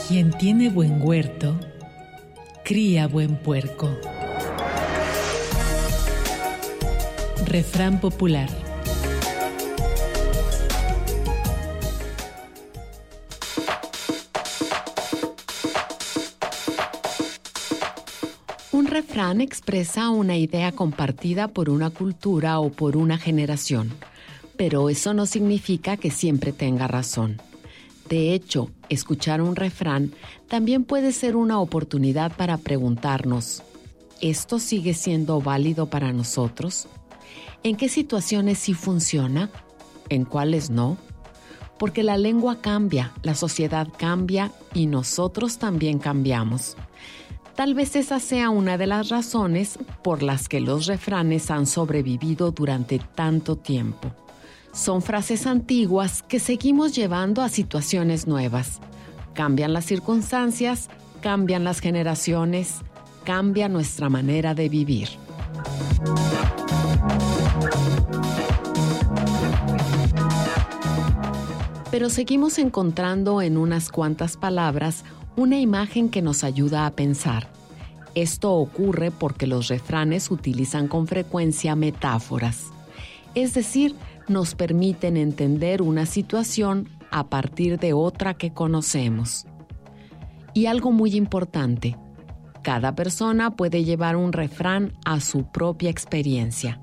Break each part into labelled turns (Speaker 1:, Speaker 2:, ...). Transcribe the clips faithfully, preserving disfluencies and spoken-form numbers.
Speaker 1: Quien tiene buen huerto, cría buen puerco. Refrán popular.
Speaker 2: Un refrán expresa una idea compartida por una cultura o por una generación, pero eso no significa que siempre tenga razón. De hecho, escuchar un refrán también puede ser una oportunidad para preguntarnos, ¿esto sigue siendo válido para nosotros? ¿En qué situaciones sí funciona? ¿En cuáles no? Porque la lengua cambia, la sociedad cambia y nosotros también cambiamos. Tal vez esa sea una de las razones por las que los refranes han sobrevivido durante tanto tiempo. Son frases antiguas que seguimos llevando a situaciones nuevas. Cambian las circunstancias, cambian las generaciones, cambia nuestra manera de vivir. Pero seguimos encontrando en unas cuantas palabras una imagen que nos ayuda a pensar. Esto ocurre porque los refranes utilizan con frecuencia metáforas. Es decir, nos permiten entender una situación a partir de otra que conocemos. Y algo muy importante, cada persona puede llevar un refrán a su propia experiencia.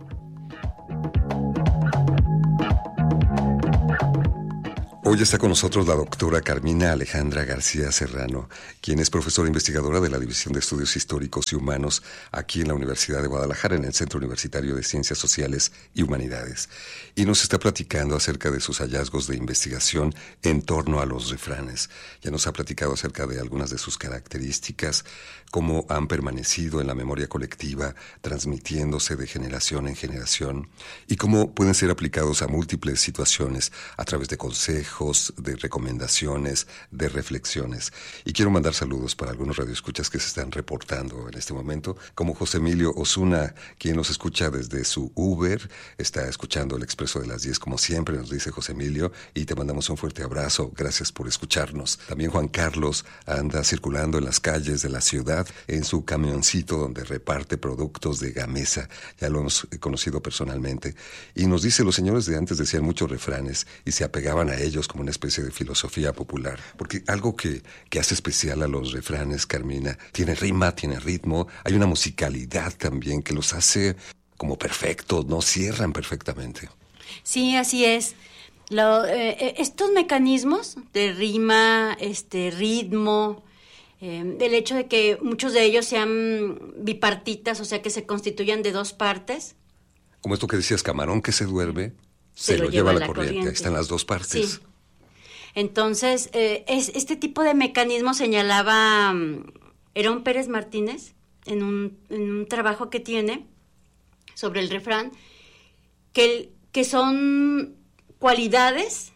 Speaker 3: Hoy está con nosotros la doctora Carmina Alejandra García Serrano, quien es profesora investigadora de la División de Estudios Históricos y Humanos aquí en la Universidad de Guadalajara, en el Centro Universitario de Ciencias Sociales y Humanidades. Y nos está platicando acerca de sus hallazgos de investigación en torno a los refranes. Ya nos ha platicado acerca de algunas de sus características, cómo han permanecido en la memoria colectiva, transmitiéndose de generación en generación, y cómo pueden ser aplicados a múltiples situaciones a través de consejos, de recomendaciones, de reflexiones. Y quiero mandar saludos para algunos radioescuchas que se están reportando en este momento, como José Emilio Osuna, quien nos escucha desde su Uber, está escuchando el Expreso de las diez como siempre, nos dice José Emilio, y te mandamos un fuerte abrazo, gracias por escucharnos. También Juan Carlos anda circulando en las calles de la ciudad en su camioncito donde reparte productos de Gamesa, ya lo hemos conocido personalmente, y nos dice, los señores de antes decían muchos refranes y se apegaban a ellos como una especie de filosofía popular, porque algo que, que hace especial a los refranes, Carmina, tiene rima, tiene ritmo, hay una musicalidad también que los hace como perfectos, ¿no? Cierran perfectamente.
Speaker 4: Sí, así es. Lo, eh, estos mecanismos de rima, este ritmo, eh, el hecho de que muchos de ellos sean bipartitas, o sea que se constituyan de dos partes.
Speaker 3: Como esto que decías, camarón que se duerme, se, se lo, lo lleva, lleva la, la corriente. corriente. Ahí están las dos partes.
Speaker 4: Sí. Entonces, eh, es, este tipo de mecanismo señalaba um, Herón Pérez Martínez en un, en un trabajo que tiene sobre el refrán, que, que son cualidades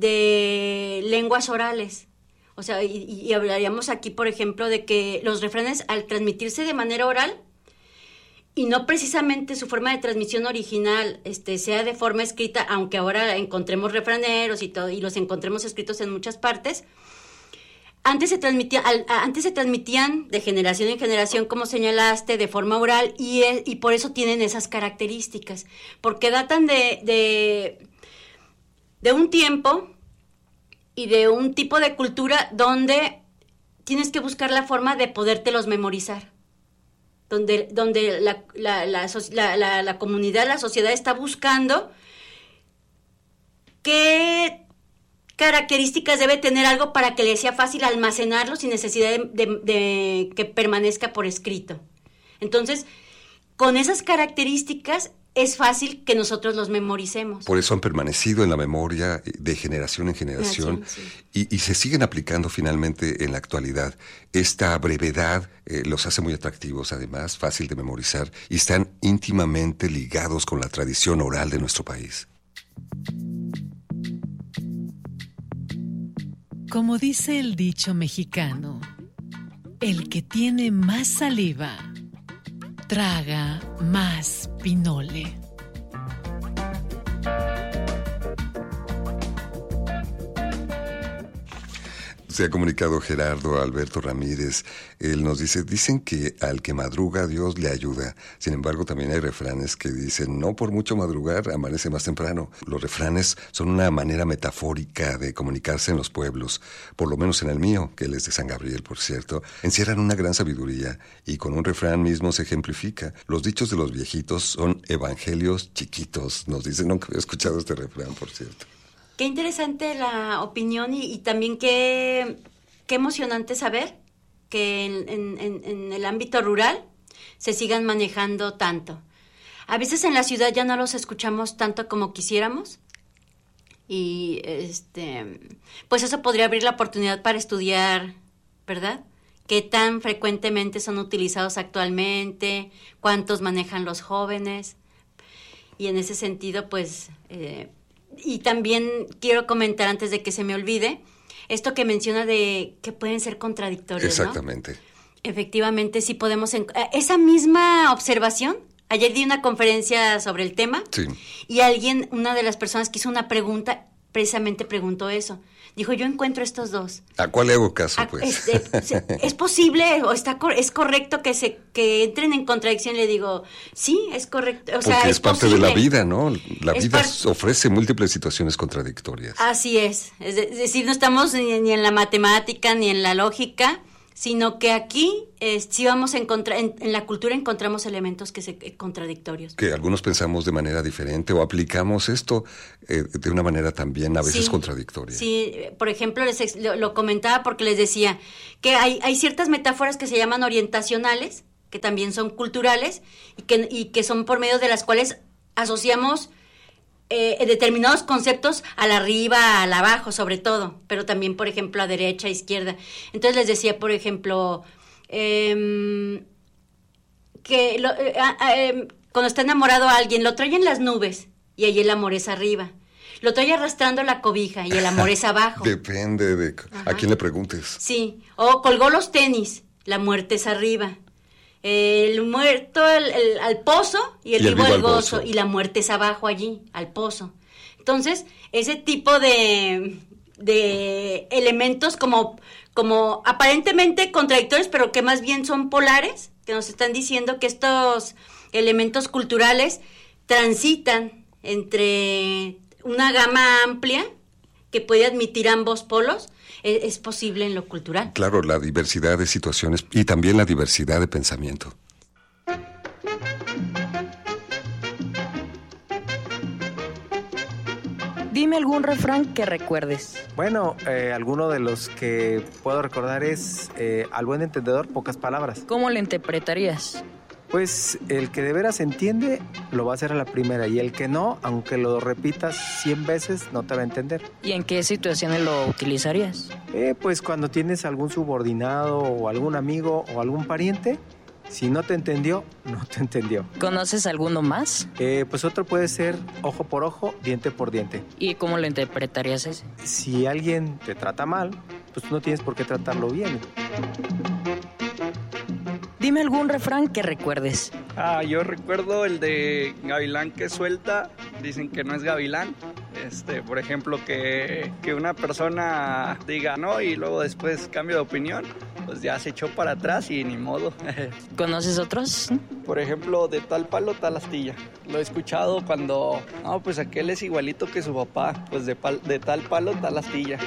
Speaker 4: de lenguas orales. O sea, y, y hablaríamos aquí, por ejemplo, de que los refranes, al transmitirse de manera oral, y no precisamente su forma de transmisión original este, sea de forma escrita, aunque ahora encontremos refraneros y todo, y los encontremos escritos en muchas partes, antes se transmitía, al, antes se transmitían de generación en generación, como señalaste, de forma oral, y, y por eso tienen esas características, porque datan de, de, de un tiempo y de un tipo de cultura donde tienes que buscar la forma de podértelos memorizar. donde, donde la, la, la, la, la, la comunidad, la sociedad está buscando qué características debe tener algo para que le sea fácil almacenarlo sin necesidad de, de, de que permanezca por escrito. Entonces, con esas características es fácil que nosotros los memoricemos.
Speaker 3: Por eso han permanecido en la memoria de generación en generación, sí, sí. Y, y se siguen aplicando finalmente en la actualidad. Esta brevedad eh, los hace muy atractivos, además, fácil de memorizar, y están íntimamente ligados con la tradición oral de nuestro país.
Speaker 1: Como dice el dicho mexicano, el que tiene más saliva traga más pinole.
Speaker 3: Se ha comunicado Gerardo Alberto Ramírez. Él nos dice, dicen que al que madruga Dios le ayuda. Sin embargo, también hay refranes que dicen, no por mucho madrugar, amanece más temprano. Los refranes son una manera metafórica de comunicarse en los pueblos, por lo menos en el mío, que él es de San Gabriel, por cierto. Encierran una gran sabiduría y con un refrán mismo se ejemplifica. Los dichos de los viejitos son evangelios chiquitos. Nos dicen, nunca había escuchado este refrán, por cierto.
Speaker 4: Qué interesante la opinión y, y también qué, qué emocionante saber que en, en, en el ámbito rural se sigan manejando tanto. A veces en la ciudad ya no los escuchamos tanto como quisiéramos y este, pues eso podría abrir la oportunidad para estudiar, ¿verdad? Qué tan frecuentemente son utilizados actualmente, cuántos manejan los jóvenes y en ese sentido pues... Eh, Y también quiero comentar antes de que se me olvide, esto que menciona de que pueden ser contradictorios,
Speaker 3: Exactamente.
Speaker 4: ¿no? Efectivamente, sí podemos... En... Esa misma observación, ayer di una conferencia sobre el tema,
Speaker 3: sí.
Speaker 4: Y alguien, una de las personas que hizo una pregunta, precisamente preguntó eso. Dijo, yo encuentro estos dos.
Speaker 3: ¿A cuál le hago caso, pues?
Speaker 4: Este, ¿Es posible o está es correcto que se que entren en contradicción? Le digo, sí, es correcto. O sea,
Speaker 3: Porque
Speaker 4: es,
Speaker 3: es parte
Speaker 4: posible.
Speaker 3: de la vida, ¿no? La
Speaker 4: es
Speaker 3: vida
Speaker 4: par-
Speaker 3: ofrece múltiples situaciones contradictorias.
Speaker 4: Así es. Es decir, no estamos ni, ni en la matemática ni en la lógica, sino que aquí eh, sí vamos a encontrar, en, en la cultura encontramos elementos que se eh, contradictorios.
Speaker 3: Que algunos pensamos de manera diferente o aplicamos esto eh, de una manera también a veces
Speaker 4: Sí,
Speaker 3: contradictoria.
Speaker 4: Sí, por ejemplo, les ex- lo, lo comentaba porque les decía que hay, hay ciertas metáforas que se llaman orientacionales, que también son culturales y que, y que son por medio de las cuales asociamos eh, determinados conceptos al arriba, al abajo, sobre todo, pero también, por ejemplo, a derecha, a izquierda. Entonces les decía, por ejemplo, eh, que lo, eh, eh, cuando está enamorado a alguien, lo trae en las nubes y ahí el amor es arriba. Lo trae arrastrando la cobija y el amor es abajo.
Speaker 3: Depende de
Speaker 4: Ajá.
Speaker 3: a quién le preguntes.
Speaker 4: Sí, o colgó los tenis, la muerte es arriba. El muerto el, el, al pozo y el,
Speaker 3: y el
Speaker 4: vivo
Speaker 3: vivo
Speaker 4: al gozo,
Speaker 3: gozo.
Speaker 4: y la muerte es abajo allí, al pozo. Entonces, ese tipo de, de elementos como, como aparentemente contradictorios, pero que más bien son polares, que nos están diciendo que estos elementos culturales transitan entre una gama amplia que puede admitir ambos polos. Es posible en lo cultural.
Speaker 3: Claro, la diversidad de situaciones y también la diversidad de pensamiento.
Speaker 5: Dime algún refrán que recuerdes.
Speaker 6: Bueno, eh, alguno de los que puedo recordar es eh, al buen entendedor, pocas palabras.
Speaker 5: ¿Cómo lo interpretarías?
Speaker 6: Pues el que de veras entiende lo va a hacer a la primera y el que no, aunque lo repitas cien veces, no te va a entender.
Speaker 5: ¿Y en qué situaciones lo utilizarías?
Speaker 6: Eh, pues cuando tienes algún subordinado o algún amigo o algún pariente, si no te entendió, no te entendió.
Speaker 5: ¿Conoces alguno más?
Speaker 6: Eh, pues otro puede ser ojo por ojo, diente por diente.
Speaker 5: ¿Y cómo lo interpretarías ese?
Speaker 6: Si alguien te trata mal, pues no tienes por qué tratarlo bien.
Speaker 5: Dime algún refrán que recuerdes.
Speaker 7: Ah, yo recuerdo el de gavilán que suelta, dicen que no es gavilán. Este, por ejemplo, que, que una persona diga no y luego después cambie de opinión, pues ya se echó para atrás y ni modo.
Speaker 5: ¿Conoces otros?
Speaker 7: Por ejemplo, de tal palo, tal astilla. Lo he escuchado cuando, no, pues aquel es igualito que su papá, pues de, pal, de tal palo, tal astilla.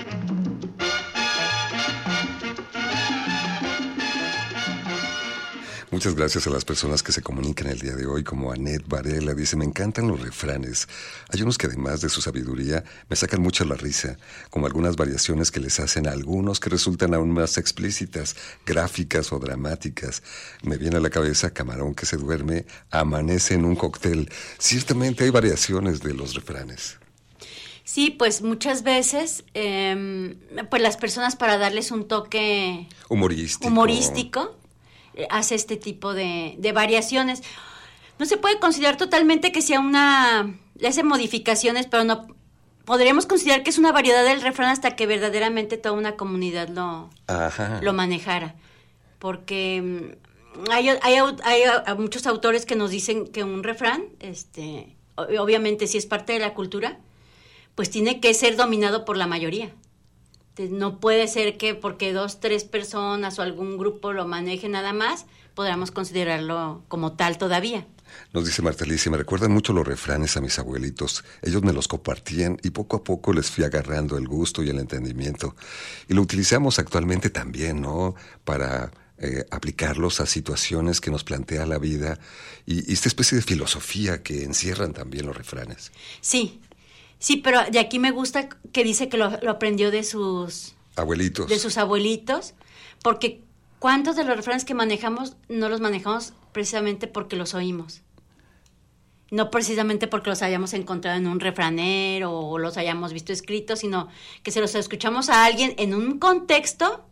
Speaker 3: Muchas gracias a las personas que se comunican el día de hoy, como Anet Varela, dice, me encantan los refranes. Hay unos que además de su sabiduría me sacan mucho la risa, como algunas variaciones que les hacen a algunos que resultan aún más explícitas, gráficas o dramáticas. Me viene a la cabeza, camarón que se duerme, amanece en un cóctel. Ciertamente hay variaciones de los refranes.
Speaker 4: Sí, pues muchas veces, eh, pues las personas para darles un toque
Speaker 3: Humorístico.
Speaker 4: humorístico hace este tipo de, de variaciones. No se puede considerar totalmente que sea una... le hace modificaciones, pero no... podríamos considerar que es una variedad del refrán hasta que verdaderamente toda una comunidad lo,
Speaker 3: Ajá.
Speaker 4: lo manejara. Porque hay, hay, hay, hay muchos autores que nos dicen que un refrán, este, obviamente si es parte de la cultura, pues tiene que ser dominado por la mayoría. No puede ser que porque dos, tres personas o algún grupo lo maneje nada más, podamos considerarlo como tal todavía.
Speaker 3: Nos dice Marta Alicia, me recuerdan mucho los refranes a mis abuelitos. Ellos me los compartían y poco a poco les fui agarrando el gusto y el entendimiento. Y lo utilizamos actualmente también, ¿no? Para eh, aplicarlos a situaciones que nos plantea la vida y, y esta especie de filosofía que encierran también los refranes.
Speaker 4: Sí, sí, pero de aquí me gusta que dice que lo, lo aprendió de sus...
Speaker 3: Abuelitos.
Speaker 4: De sus abuelitos, porque ¿cuántos de los refranes que manejamos no los manejamos precisamente porque los oímos? No precisamente porque los hayamos encontrado en un refranero o los hayamos visto escritos, sino que se los escuchamos a alguien en un contexto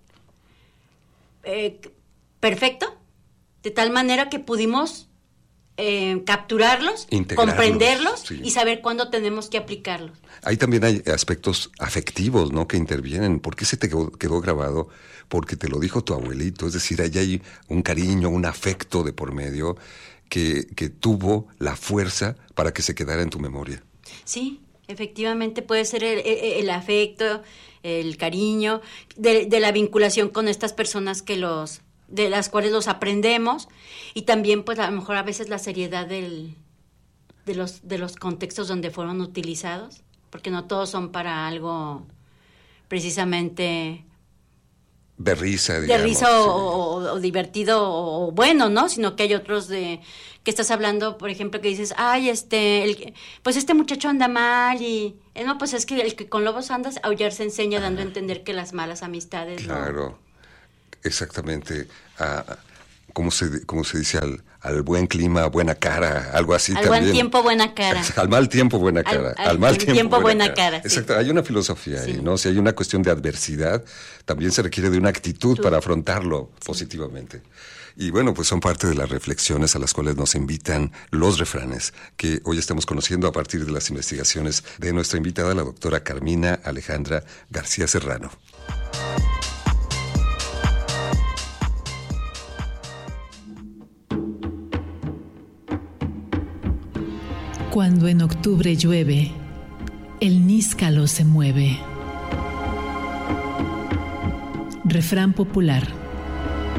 Speaker 4: eh, perfecto, de tal manera que pudimos eh, capturarlos, comprenderlos, sí, y saber cuándo tenemos que aplicarlos.
Speaker 3: Ahí también hay aspectos afectivos, ¿no?, que intervienen. ¿Por qué se te quedó, quedó grabado? Porque te lo dijo tu abuelito. Es decir, ahí hay un cariño, un afecto de por medio que, que tuvo la fuerza para que se quedara en tu memoria.
Speaker 4: Sí, efectivamente puede ser el, el, el afecto, el cariño, de, de la vinculación con estas personas que los, de las cuales los aprendemos, y también pues a lo mejor a veces la seriedad del, de los, de los contextos donde fueron utilizados, porque no todos son para algo precisamente
Speaker 3: de risa, digamos,
Speaker 4: de risa o, sí. o, o divertido o bueno, ¿no? Sino que hay otros de que estás hablando, por ejemplo, que dices, ay, este, el, pues este muchacho anda mal y eh, no, pues es que el que con lobos andas, aullar se enseña, dando a entender que las malas amistades.
Speaker 3: Claro,
Speaker 4: no.
Speaker 3: Exactamente. Ah, ¿cómo se, cómo se dice? Al, al buen clima, buena cara, algo así
Speaker 4: al
Speaker 3: también.
Speaker 4: Al buen tiempo, buena cara.
Speaker 3: Al mal tiempo, buena cara.
Speaker 4: Al, al,
Speaker 3: al mal
Speaker 4: al
Speaker 3: tiempo,
Speaker 4: tiempo,
Speaker 3: buena,
Speaker 4: buena cara. cara.
Speaker 3: Exacto,
Speaker 4: sí.
Speaker 3: Hay una filosofía
Speaker 4: sí.
Speaker 3: ahí, ¿no? Si hay una cuestión de adversidad, también se requiere de una actitud Tú. para afrontarlo sí. positivamente. Y bueno, pues son parte de las reflexiones a las cuales nos invitan los refranes, que hoy estamos conociendo a partir de las investigaciones de nuestra invitada, la doctora Carmina Alejandra García Serrano.
Speaker 1: Cuando en octubre llueve, el níscalo se mueve. Refrán popular.